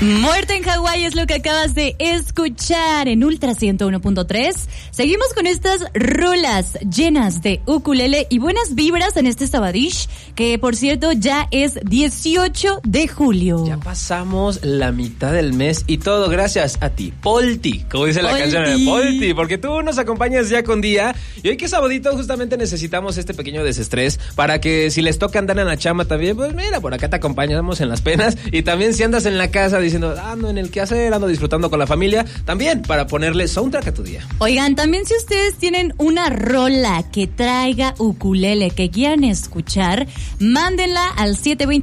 Muerte en Hawái es lo que acabas de escuchar en Ultra 101.3. Seguimos con estas rolas llenas de ukulele y buenas vibras en este sabadish, que por cierto ya es 18 de julio. Ya pasamos la mitad del mes y todo gracias a ti, Polti, como dice la canción de Polti, porque tú nos acompañas día con día y hoy que es sabadito justamente necesitamos este pequeño desestrés para que si les toca andar en la chamba también, pues mira, por acá te acompañamos en las penas y también si andas en la casa diciendo, ando en el quehacer, ando disfrutando con la familia, también para ponerle soundtrack a tu día. Oigan, también si ustedes tienen una rola que traiga ukulele que quieran escuchar, mándenla al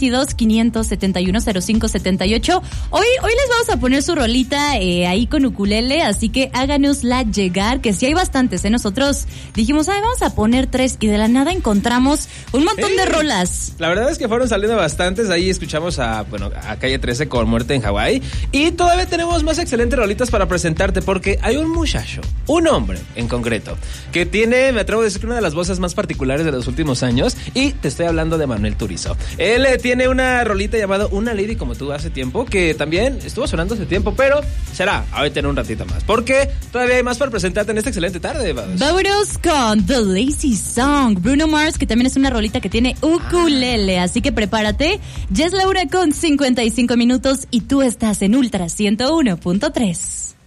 722-571-0578. Hoy les vamos a poner su rolita ahí con ukulele, así que háganosla llegar, que sí hay bastantes, Nosotros dijimos, vamos a poner 3 y de la nada encontramos un montón de rolas. La verdad es que fueron saliendo bastantes, ahí escuchamos a Calle 13 con Muerte en Hawái y todavía tenemos más excelentes rolitas para presentarte porque hay un muchacho, un hombre en concreto, que tiene, me atrevo a decir que una de las voces más particulares de los últimos años y te estoy hablando de Manuel Turizo. Él tiene una rolita llamada Una Lady como tú hace tiempo que también estuvo sonando hace tiempo, pero será ahorita en un ratito más porque todavía hay más para presentarte en esta excelente tarde. Vámonos con The Lazy Song, Bruno Mars, que también es una rolita que tiene ukulele, así que prepárate. Ya es la 1:55 y tú estás en Ultra 101.3.